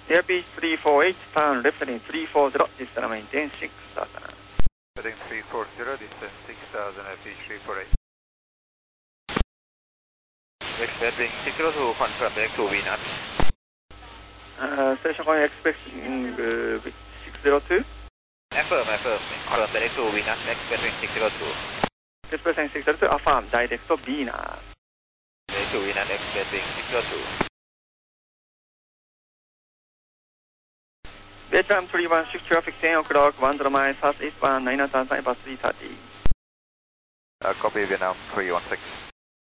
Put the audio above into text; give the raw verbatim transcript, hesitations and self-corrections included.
Airbus three four eight, turn left heading three four zero, distance maintain six thousand. Heading three four zero, distance six thousand, Airbus three four eight. Expect wing six zero two, confirm direct to V naught. Uh, station calling expecting uh, six zero two. Affirm, affirm, confirm direct to V naught, expect wing six zero two. Expressing six zero two, affirm, direct to V naught. Direct to V naught, expect wing six zero two. Vietnam three one six, traffic ten o'clock, one zero miles southeastbound, nine thousand, bus three thirty. Uh, copy Vietnam three one six.